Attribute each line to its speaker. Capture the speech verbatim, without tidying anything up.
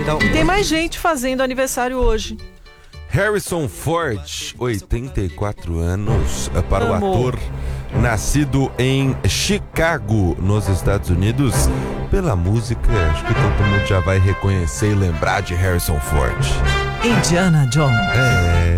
Speaker 1: Então,
Speaker 2: E tem mais gente fazendo aniversário hoje.
Speaker 3: Harrison Ford, oitenta e quatro anos, para o
Speaker 2: Amor.
Speaker 3: ator nascido em Chicago, nos Estados Unidos. Pela música, acho que todo mundo já vai reconhecer e lembrar de Harrison Ford.
Speaker 1: Indiana Jones.
Speaker 3: É...